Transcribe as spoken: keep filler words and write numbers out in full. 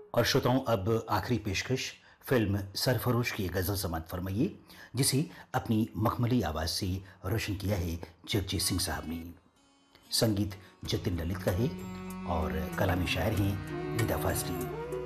और श्रोताओं, अब आखिरी पेशकश फिल्म सरफरोश की गज़ल समात फरमाइए, जिसे अपनी मखमली आवाज़ से रोशन किया है जगजीत सिंह साहब ने। संगीत जतिन ललित का है और कलामी शायर हैं निदा फाजली।